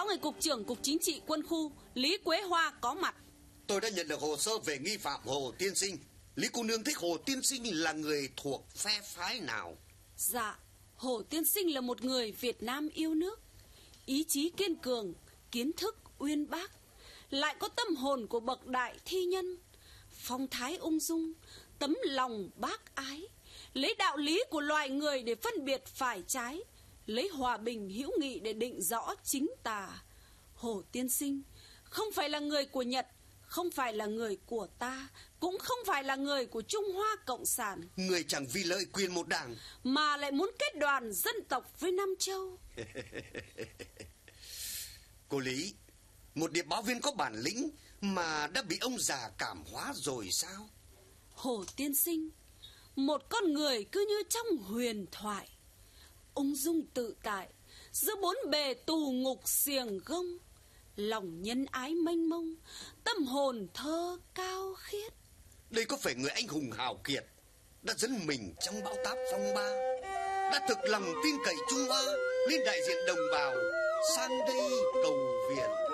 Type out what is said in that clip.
báo ngài cục trưởng Cục Chính trị Quân khu Lý Quế Hoa có mặt. Tôi đã nhận được hồ sơ về nghi phạm Hồ Tiên Sinh. Lý cô nương thích Hồ Tiên Sinh là người thuộc phe phái nào? Dạ, Hồ Tiên Sinh là một người Việt Nam yêu nước, ý chí kiên cường, kiến thức uyên bác, lại có tâm hồn của bậc đại thi nhân, phong thái ung dung, tấm lòng bác ái, lấy đạo lý của loài người để phân biệt phải trái, lấy hòa bình hữu nghị để định rõ chính tà. Hồ Tiên Sinh không phải là người của Nhật, không phải là người của ta, cũng không phải là người của Trung Hoa Cộng sản. Người chẳng vì lợi quyền một đảng mà lại muốn kết đoàn dân tộc với Nam Châu. Cô Lý, một điệp báo viên có bản lĩnh mà đã bị ông già cảm hóa rồi sao? Hồ Tiên Sinh, một con người cứ như trong huyền thoại, ung dung tự tại giữa bốn bề tù ngục xiềng gông, lòng nhân ái mênh mông, tâm hồn thơ cao khiết. Đây có phải người anh hùng hào kiệt đã dẫn mình trong bão táp phong ba, đã thực lòng tin cậy Trung Hoa nên đại diện đồng bào sang đây cầu viện?